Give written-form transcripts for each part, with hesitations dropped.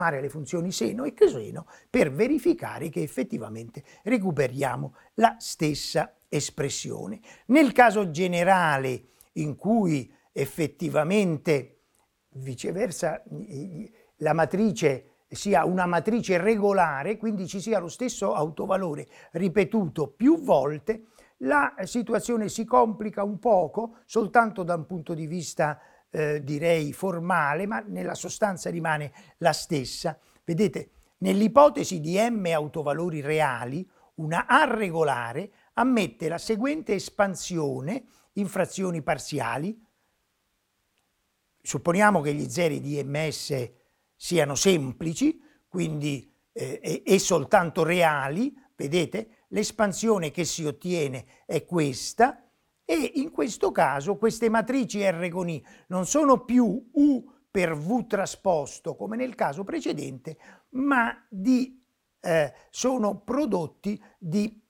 le funzioni seno e coseno per verificare che effettivamente recuperiamo la stessa espressione. Nel caso generale in cui effettivamente viceversa la matrice sia una matrice regolare, quindi ci sia lo stesso autovalore ripetuto più volte, la situazione si complica un poco soltanto da un punto di vista direi formale, ma nella sostanza rimane la stessa. Vedete, nell'ipotesi di m autovalori reali, una A regolare ammette la seguente espansione in frazioni parziali. Supponiamo che gli zeri di ms siano semplici, quindi e soltanto reali, vedete, l'espansione che si ottiene è questa, e in questo caso queste matrici R con I non sono più U per V trasposto come nel caso precedente, ma sono prodotti di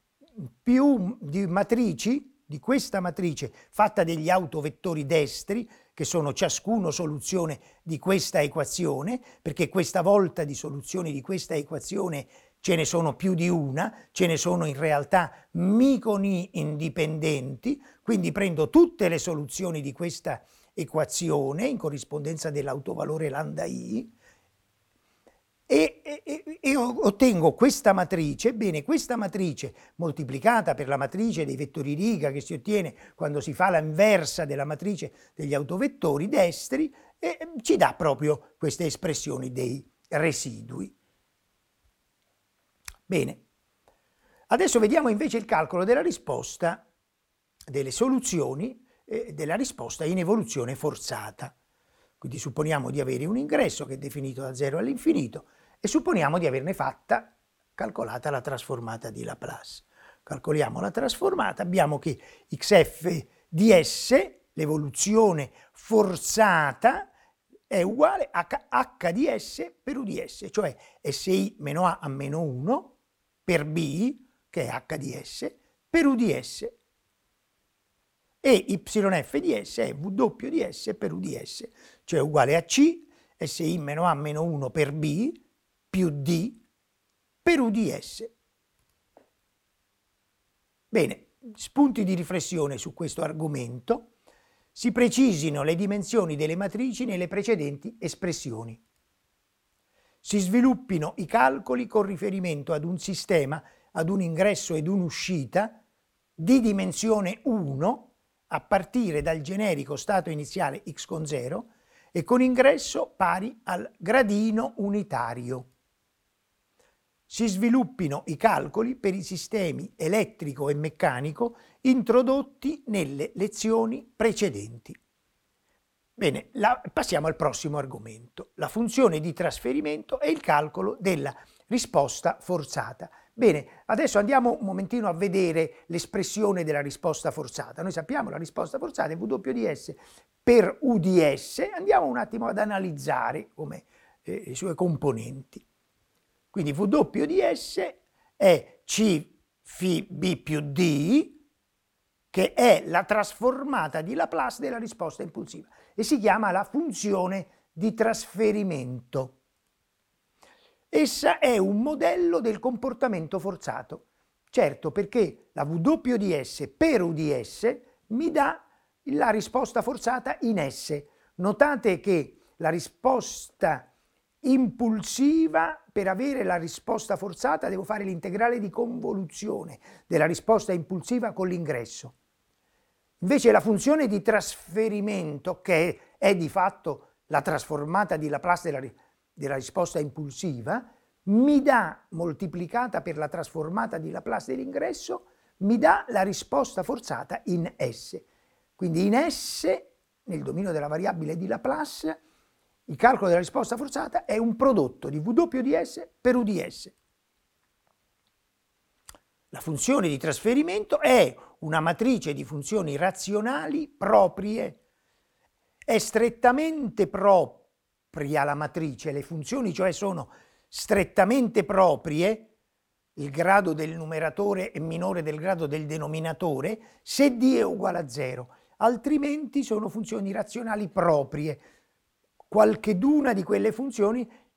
matrici, di questa matrice fatta degli autovettori destri, che sono ciascuno soluzione di questa equazione, perché questa volta di soluzioni di questa equazione ce ne sono più di una, ce ne sono in realtà μ con I indipendenti, quindi prendo tutte le soluzioni di questa equazione in corrispondenza dell'autovalore lambda I e ottengo questa matrice. Bene, questa matrice moltiplicata per la matrice dei vettori riga che si ottiene quando si fa la inversa della matrice degli autovettori destri ci dà proprio queste espressioni dei residui. Bene, adesso vediamo invece il calcolo della risposta, delle soluzioni della risposta in evoluzione forzata. Quindi supponiamo di avere un ingresso che è definito da 0 all'infinito e supponiamo di averne calcolata la trasformata di Laplace. Calcoliamo la trasformata, abbiamo che xf di s, l'evoluzione forzata, è uguale a h di s per u di s, cioè si meno a meno 1 per b, che è h di s, per u di s. E yf di s è w di s per u di s, cioè uguale a c, si meno a meno 1 per b, più d per u di s. Bene, spunti di riflessione su questo argomento. Si precisino le dimensioni delle matrici nelle precedenti espressioni. Si sviluppino i calcoli con riferimento ad un sistema, ad un ingresso ed un'uscita di dimensione 1 a partire dal generico stato iniziale x con 0 e con ingresso pari al gradino unitario. Si sviluppino i calcoli per i sistemi elettrico e meccanico introdotti nelle lezioni precedenti. Bene, passiamo al prossimo argomento, la funzione di trasferimento e il calcolo della risposta forzata. Bene, adesso andiamo un momentino a vedere l'espressione della risposta forzata. Noi sappiamo la risposta forzata è W di S per U di S, andiamo un attimo ad analizzare come i suoi componenti. Quindi W di S è C φ B più D, che è la trasformata di Laplace della risposta impulsiva e si chiama la funzione di trasferimento. Essa è un modello del comportamento forzato. Certo, perché la W di S per U di S mi dà la risposta forzata in S. Notate che la risposta impulsiva, per avere la risposta forzata devo fare l'integrale di convoluzione della risposta impulsiva con l'ingresso. Invece la funzione di trasferimento, che è di fatto la trasformata di Laplace della risposta impulsiva, mi dà, moltiplicata per la trasformata di Laplace dell'ingresso, mi dà la risposta forzata in S. Quindi in S, nel dominio della variabile di Laplace, il calcolo della risposta forzata è un prodotto di W di S per U di S. La funzione di trasferimento è una matrice di funzioni razionali proprie. È strettamente propria la matrice, le funzioni cioè sono strettamente proprie, il grado del numeratore è minore del grado del denominatore, se D è uguale a 0, altrimenti sono funzioni razionali proprie. Qualcheduna di quelle funzioni